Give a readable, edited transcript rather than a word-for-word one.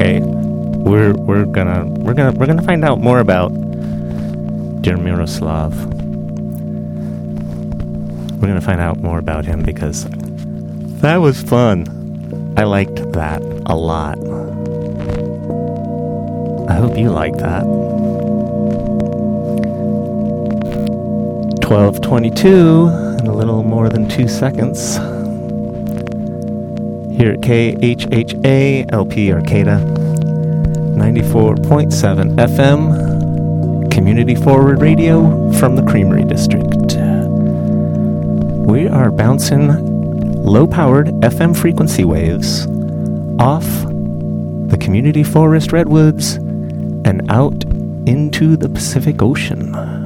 Okay, we're gonna find out more about dear Miroslav. We're gonna find out more about him because that was fun. I liked that a lot. I hope you like that. 12:22 in a little more than 2 seconds. Here at KHHA LP Arcata 94.7 FM, Community Forward Radio from the Creamery District. We are bouncing low-powered FM frequency waves off the community forest redwoods and out into the Pacific Ocean.